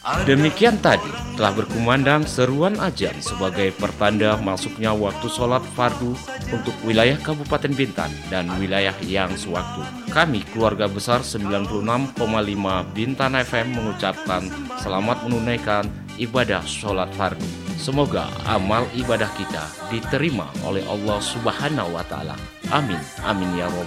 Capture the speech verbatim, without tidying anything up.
Demikian tadi telah berkumandang seruan azan sebagai pertanda masuknya waktu sholat fardu untuk wilayah Kabupaten Bintan dan wilayah yang sewaktu. Kami keluarga besar sembilan puluh enam koma lima Bintan F M mengucapkan selamat menunaikan ibadah sholat fardu. Semoga amal ibadah kita diterima oleh Allah Subhanahu wa Ta'ala. Amin, amin ya Rabbal